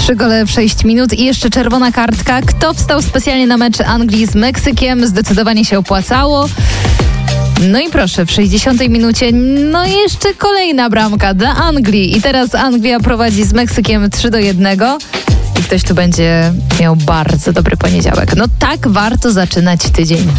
3 gole w 6 minut i jeszcze czerwona kartka. Kto wstał specjalnie na mecz Anglii z Meksykiem? Zdecydowanie się opłacało. No i proszę, w 60 minucie, no i jeszcze kolejna bramka dla Anglii. I teraz Anglia prowadzi z Meksykiem 3-1. I ktoś tu będzie miał bardzo dobry poniedziałek. No tak warto zaczynać tydzień.